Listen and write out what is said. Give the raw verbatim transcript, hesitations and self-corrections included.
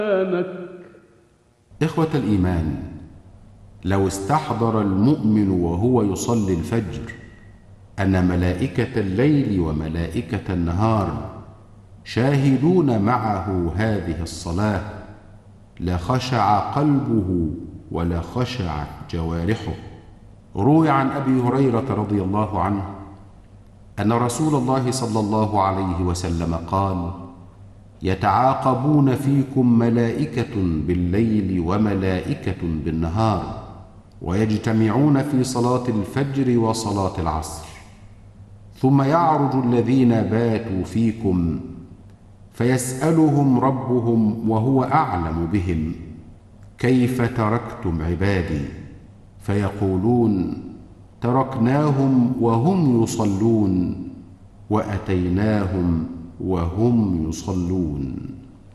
إخوة الإيمان، لو استحضر المؤمن وهو يصلي الفجر أن ملائكة الليل وملائكة النهار شاهدون معه هذه الصلاة لخشع قلبه ولخشعت جوارحه. روي عن أبي هريرة رضي الله عنه أن رسول الله صلى الله عليه وسلم قال: يتعاقبون فيكم ملائكة بالليل وملائكة بالنهار، ويجتمعون في صلاة الفجر وصلاة العصر، ثم يعرج الذين باتوا فيكم فيسألهم ربهم وهو أعلم بهم: كيف تركتم عبادي؟ فيقولون: تركناهم وهم يصلون وأتيناهم وهم يصلون.